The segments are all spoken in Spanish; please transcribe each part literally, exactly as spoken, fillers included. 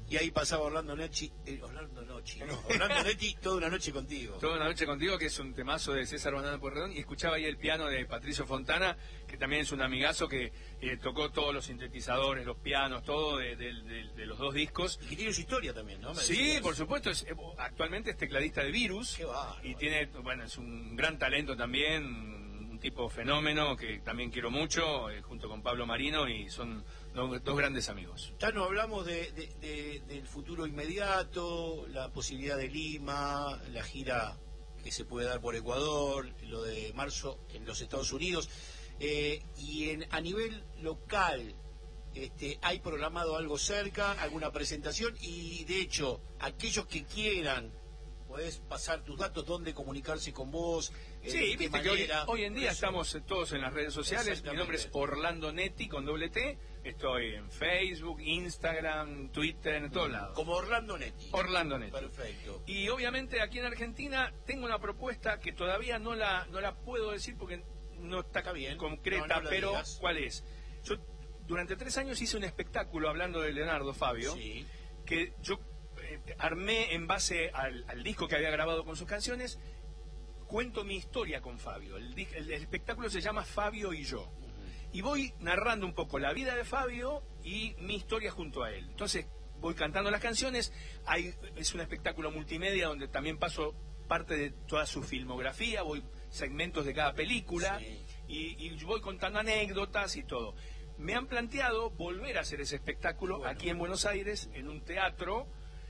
Y ahí pasaba Orlando Netti, eh, Orlando Nochi, no, Orlando Netti, toda una noche contigo. Toda una noche contigo, que es un temazo de César Banana Pueyrredón, y escuchaba ahí el piano de Patricio Fontana, que también es un amigazo que eh, tocó todos los sintetizadores, los pianos, todo de, de, de, de los dos discos. Y que tiene su historia también, ¿no? Me Sí, decías. por supuesto, es, actualmente es tecladista de Virus. Qué bárbaro. Y tiene, bueno, es un gran talento también, un tipo fenómeno que también quiero mucho, eh, junto con Pablo Marino, y son dos, dos grandes amigos. Tano, hablamos de, de, de, del futuro inmediato, la posibilidad de Lima, la gira que se puede dar por Ecuador, lo de marzo en los Estados Unidos, eh, y en, a nivel local, este, ¿hay programado algo cerca, alguna presentación? Y de hecho, aquellos que quieran, podés pasar tus datos, dónde comunicarse con vos. Sí, viste que hoy, hoy en día estamos todos en las redes sociales. Mi nombre es Orlando Netti con doble T. Estoy en Facebook, Instagram, Twitter, en todos lados. Como Orlando Netti. Orlando Netti. Perfecto. Y obviamente aquí en Argentina tengo una propuesta que todavía no la no la puedo decir porque no está, está bien concreta, no, no pero digas. ¿Cuál es? Yo durante tres años hice un espectáculo hablando de Leonardo Fabio, sí. que yo eh, armé en base al, al disco que había grabado con sus canciones. Cuento mi historia con Fabio. El, el, el espectáculo se llama Fabio y yo. Y voy narrando un poco la vida de Fabio y mi historia junto a él. Entonces voy cantando las canciones. Hay, es un espectáculo multimedia donde también paso parte de toda su filmografía, voy segmentos de cada película, sí. y, y voy contando anécdotas y todo. Me han planteado volver a hacer ese espectáculo bueno. aquí en Buenos Aires, en un teatro,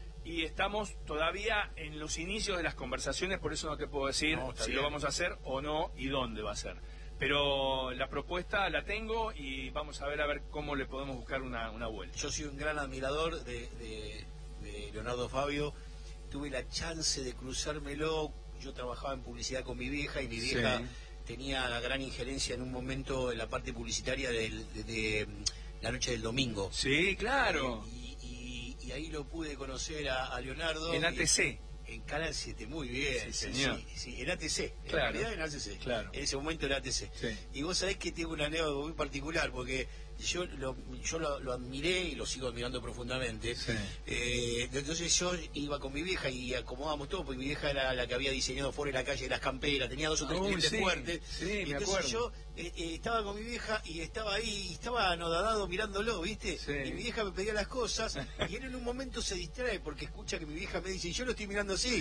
y estamos todavía en los inicios de las conversaciones, por eso no te puedo decir no, si bien. lo vamos a hacer o no y dónde va a ser. Pero la propuesta la tengo y vamos a ver a ver cómo le podemos buscar una, una vuelta. Yo soy un gran admirador de, de, de Leonardo Fabio. Tuve la chance de cruzármelo. Yo trabajaba en publicidad con mi vieja y mi vieja sí. tenía la gran injerencia en un momento en la parte publicitaria del, de, de La Noche del Domingo. Sí, claro. Eh, y, y, y ahí lo pude conocer a, a Leonardo. En A T C. En Canal siete, muy bien. Sí, señor. Sí, sí, en A T C. Claro. En realidad en A T C. Claro. En ese momento era A T C. Sí. Y vos sabés que tengo una anécdota muy particular, porque yo lo, yo lo, lo admiré y lo sigo admirando profundamente. Sí. Eh, entonces yo iba con mi vieja y acomodábamos todo, porque mi vieja era la que había diseñado fuera de la calle de las camperas, tenía dos o tres Uy, clientes sí. fuertes. Sí, y me entonces acuerdo. yo eh, eh, estaba con mi vieja y estaba ahí, y estaba anodadado mirándolo, ¿viste? Sí. Y mi vieja me pedía las cosas, y él en un momento se distrae porque escucha que mi vieja me dice, y yo lo estoy mirando así.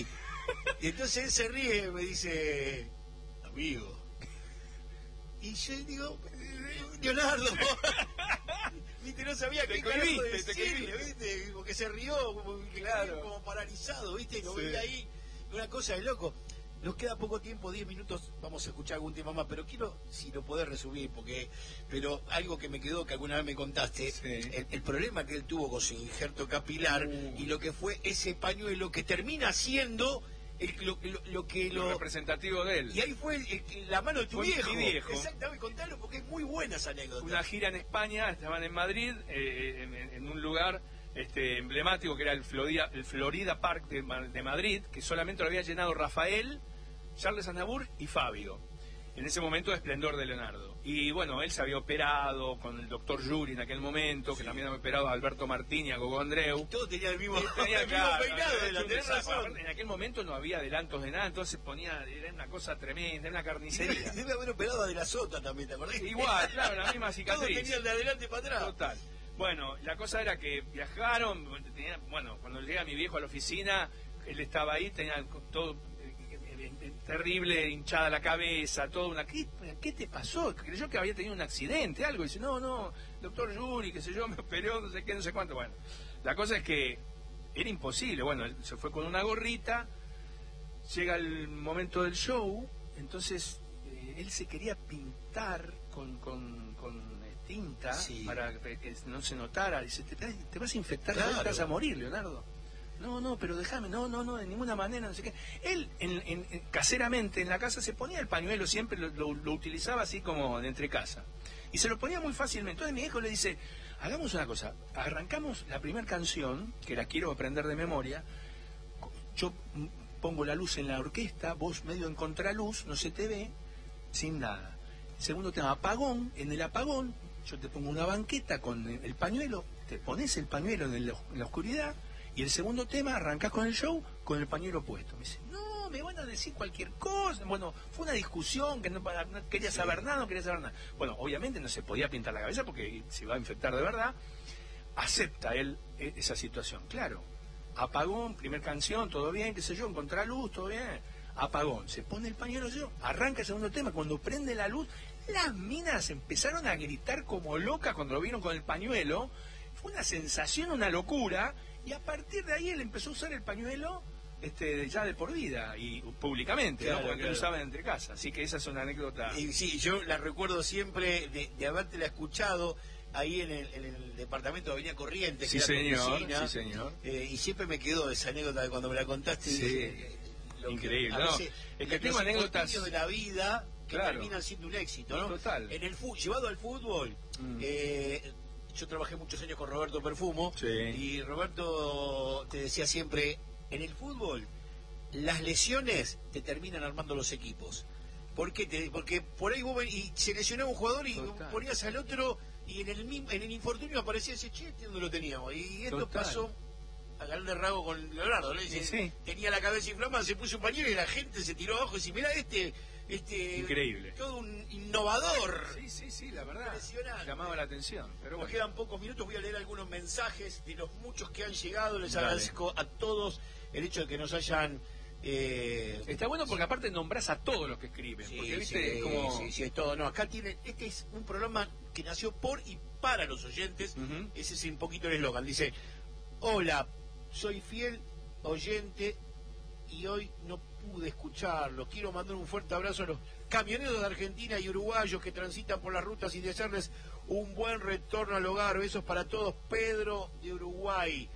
Y entonces él se ríe y me dice, amigo. Y yo digo, Leonardo, viste, no sabía qué carajo decirle, viste, porque se rió, como, claro. como paralizado, viste, y lo sí. veía ahí, una cosa de loco. Nos queda poco tiempo, diez minutos, vamos a escuchar algún tema más, pero quiero, si lo podés resumir, porque, pero algo que me quedó, que alguna vez me contaste, sí. el, el problema que él tuvo con su injerto capilar, uh. y lo que fue ese pañuelo que termina siendo el, lo, lo, lo que lo... lo representativo de él. Y ahí fue el, el, la mano de tu fue viejo. Mi viejo. Exactamente, contalo porque es muy buena esa anécdota. Una gira en España, estaban en Madrid, eh, en, en un lugar este emblemático que era el Florida, el Florida Park de, de Madrid, que solamente lo había llenado Rafael, Charles Aznavour y Fabio. En ese momento de esplendor de Leonardo. Y bueno, él se había operado con el doctor Yuri en aquel momento, sí. que también había operado a Alberto Martín y a Gogo Andreu. Y todo tenía el mismo, tenía, el claro, mismo peinado, de la tenés razón. En aquel momento no había adelantos de nada, entonces ponía, era una cosa tremenda, era una carnicería. Debe haber operado a De la Sota también, ¿te acordás? Igual, claro, la misma cicatriz. Todo tenía el de adelante para atrás. Total. Bueno, la cosa era que viajaron, tenía, bueno, cuando llega mi viejo a la oficina, él estaba ahí, tenía todo... terrible, hinchada la cabeza, todo una... ¿Qué, ¿Qué te pasó? Creyó que había tenido un accidente, algo. Y dice, no, no, doctor Yuri, qué sé yo, me operó, no sé qué, no sé cuánto. Bueno, la cosa es que era imposible. Bueno, él se fue con una gorrita, llega el momento del show, entonces eh, él se quería pintar con, con, con tinta, sí. para que no se notara. Dice, te, te vas a infectar, claro. te vas a morir, Leonardo. No, no, pero déjame, no, no, no, de ninguna manera, no sé qué. Él, en, en, en, caseramente, en la casa, se ponía el pañuelo, siempre lo, lo, lo utilizaba así como de entre casa. Y se lo ponía muy fácilmente. Entonces mi hijo le dice, hagamos una cosa, arrancamos la primera canción, que la quiero aprender de memoria, yo pongo la luz en la orquesta, vos medio en contraluz, no se te ve, sin nada. Segundo tema, apagón, en el apagón, yo te pongo una banqueta con el pañuelo, te pones el pañuelo en la, en la oscuridad y el segundo tema arrancás con el show con el pañuelo puesto. Me dice, no, me van a decir cualquier cosa. Bueno, fue una discusión que no, no quería saber nada, no quería saber nada. Bueno, obviamente no se podía pintar la cabeza porque se iba a infectar de verdad. Acepta él esa situación, claro. Apagón, primer canción, todo bien, qué sé yo, encontrar luz, todo bien. Apagón, se pone el pañuelo yo, arranca el segundo tema, cuando prende la luz, las minas empezaron a gritar como locas cuando lo vieron con el pañuelo. Fue una sensación, una locura, y a partir de ahí él empezó a usar el pañuelo este ya de por vida y públicamente, claro, ¿no? Porque claro. Lo usaban entre casas. Así que esa es una anécdota. Y sí, yo la recuerdo siempre de, de habértela escuchado ahí en el, en el departamento de Avenida Corrientes, sí, que señor, era oficina, sí, señor. Eh, y siempre me quedó esa anécdota de cuando me la contaste. Sí, dije, lo increíble. Que, no, veces, es que tengo anécdotas de la vida que claro. terminan siendo un éxito, ¿no? Total. En el fútbol, llevado al fútbol, mm. eh, yo trabajé muchos años con Roberto Perfumo, sí. Y Roberto te decía siempre, en el fútbol, las lesiones te terminan armando los equipos. ¿Por qué? Te, porque por ahí vos ven, y se lesionaba un jugador y Total. Ponías al otro y en el mismo, en el infortunio aparecía ese che, ¿dónde lo teníamos? Y esto Total. Pasó a grande rasgo con Leonardo, ¿no? Dice, sí. Tenía la cabeza inflamada, se puso un pañuelo y la gente se tiró abajo y dice, mirá este, este increíble, todo un innovador. Sí, sí, sí, la verdad. Llamaba la atención. Pero Nos bueno. quedan pocos minutos, voy a leer algunos mensajes de los muchos que han llegado. Les Dale. Agradezco a todos el hecho de que nos hayan. Eh... Está bueno porque aparte nombrás a todos los que escriben. Sí, porque viste sí, como. Sí, sí, es todo. No, acá tienen. Este es un programa que nació por y para los oyentes. Uh-huh. Ese es un poquito el eslogan. Dice: hola, soy fiel oyente y hoy no pude escucharlos. Quiero mandar un fuerte abrazo a los camioneros de Argentina y uruguayos que transitan por las rutas y desearles un buen retorno al hogar. Besos para todos. Pedro de Uruguay.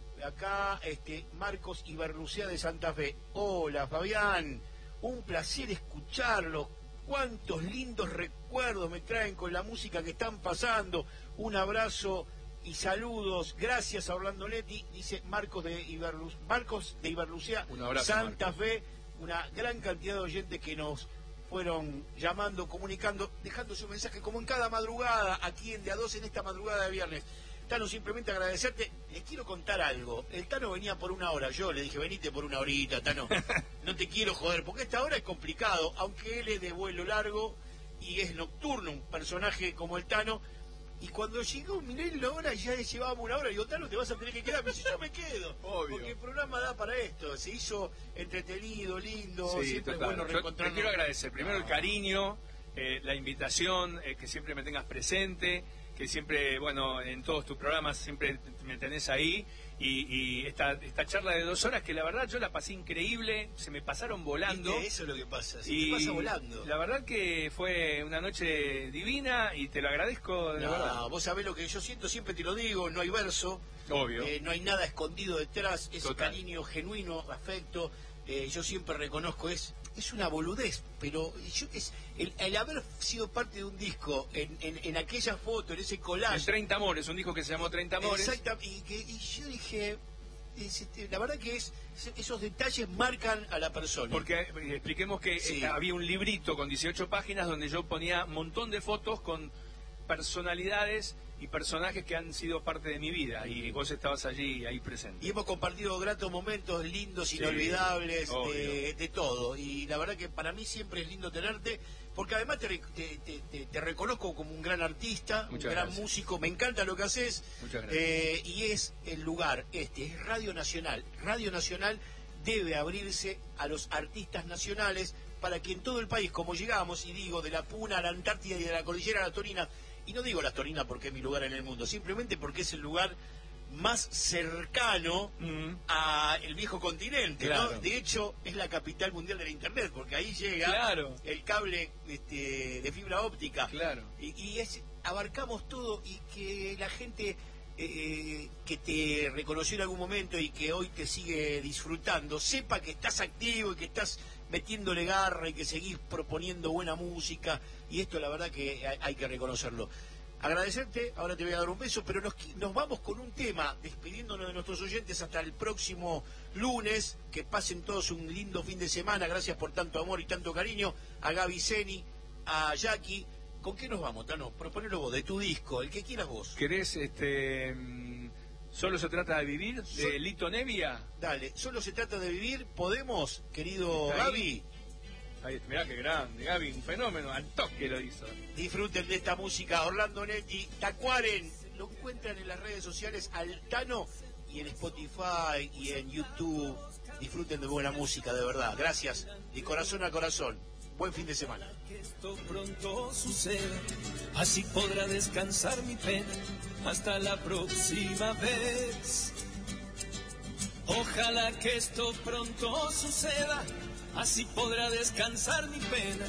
Acá este Marcos Iberlucea de Santa Fe. Hola Fabián, un placer escucharlos. Cuántos lindos recuerdos me traen con la música que están pasando. Un abrazo y saludos. Gracias a Orlando Leti, dice Marcos de Iberlu... Marcos de Iberlucea, Santa Marcos. Fe. Una gran cantidad de oyentes que nos fueron llamando, comunicando, dejando su mensaje como en cada madrugada, aquí en De A Dos, en esta madrugada de viernes. Tano, simplemente agradecerte. Les quiero contar algo. El Tano venía por una hora. Yo le dije, venite por una horita, Tano. No te quiero joder, porque esta hora es complicado. Aunque él es de vuelo largo y es nocturno, un personaje como el Tano. Y cuando llegó, miré la hora y ya llevábamos una hora. Y digo, Tano, te vas a tener que quedar. Me dice, yo me quedo. Obvio. Porque el programa da para esto. Se hizo entretenido, lindo. Sí, siempre total. es bueno reencontrarnos. Te quiero agradecer. Primero el cariño, eh, la invitación, eh, que siempre me tengas presente. Que siempre, bueno, en todos tus programas siempre me tenés ahí, y, y esta esta charla de dos horas que la verdad yo la pasé increíble, se me pasaron volando. ¿Viste? Eso es lo que pasa, se y te pasa volando. La verdad que fue una noche divina y te lo agradezco de no, verdad. Vos sabés lo que yo siento, siempre te lo digo, no hay verso, obvio, eh, no hay nada escondido detrás, es Total. Cariño genuino, afecto. Eh, yo siempre reconozco, es es una boludez, pero yo, es el, el haber sido parte de un disco, en, en, en aquella foto, en ese collage. En treinta Amores, un disco que se llamó treinta Amores. Exactamente, y, que, y yo dije, es, este, la verdad que es esos detalles marcan a la persona. Porque eh, expliquemos que sí. eh, había un librito con dieciocho páginas donde yo ponía un montón de fotos con personalidades y personajes que han sido parte de mi vida, y vos estabas allí ahí presente. Y hemos compartido gratos momentos, lindos, sí, inolvidables, de, de todo. Y la verdad que para mí siempre es lindo tenerte, porque además te, te, te, te reconozco como un gran artista, Muchas un gran gracias. músico, me encanta lo que haces. Muchas gracias. Eh, y es el lugar, este, es Radio Nacional. Radio Nacional debe abrirse a los artistas nacionales para que en todo el país, como llegamos, y digo, de la Puna a la Antártida y de la Cordillera a la Torina, y no digo la Torina porque es mi lugar en el mundo, simplemente porque es el lugar más cercano mm. a el viejo continente, claro. ¿no? De hecho, es la capital mundial de la Internet, porque ahí llega claro. el cable este, de fibra óptica. Claro. Y, y es, abarcamos todo, y que la gente eh, que te reconoció en algún momento y que hoy te sigue disfrutando, sepa que estás activo y que estás metiéndole garra y que seguís proponiendo buena música, y esto la verdad que hay, hay que reconocerlo. Agradecerte, ahora te voy a dar un beso, pero nos, nos vamos con un tema, despidiéndonos de nuestros oyentes hasta el próximo lunes. Que pasen todos un lindo fin de semana, gracias por tanto amor y tanto cariño, a Gaby Zeni, a Jackie, ¿Con qué nos vamos, Tano? Proponelo vos, de tu disco, el que quieras vos. ¿Querés, este... mm, Solo se trata de vivir, de So- Lito Nevia? Dale, solo se trata de vivir. ¿Podemos, querido Está ahí. Gaby? Ahí, mirá qué grande, Gaby, un fenómeno, al toque lo hizo. Disfruten de esta música. Orlando Netti, Tacuaren. Lo encuentran en las redes sociales al Tano y en Spotify y en YouTube. Disfruten de buena música, de verdad. Gracias. De corazón a corazón. Buen fin de semana. Que esto pronto suceda, así podrá descansar mi pena. Hasta la próxima vez. Ojalá que esto pronto suceda, así podrá descansar mi pena.